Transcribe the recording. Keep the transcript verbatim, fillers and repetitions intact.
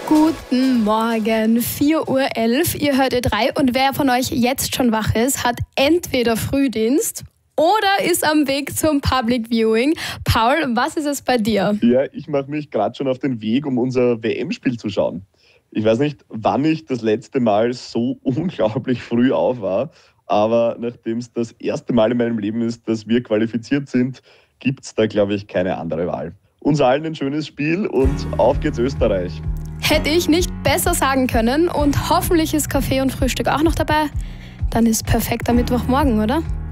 Guten Morgen, vier Uhr elf, ihr hört Ö drei und wer von euch jetzt schon wach ist, hat entweder Frühdienst oder ist am Weg zum Public Viewing. Paul, was ist es bei dir? Ja, ich mache mich gerade schon auf den Weg, um unser W M-Spiel zu schauen. Ich weiß nicht, wann ich das letzte Mal so unglaublich früh auf war, aber nachdem es das erste Mal in meinem Leben ist, dass wir qualifiziert sind, gibt es da, glaube ich, keine andere Wahl. Uns allen ein schönes Spiel und auf geht's Österreich. Hätte ich nicht besser sagen können und hoffentlich ist Kaffee und Frühstück auch noch dabei. Dann ist perfekter Mittwochmorgen, oder?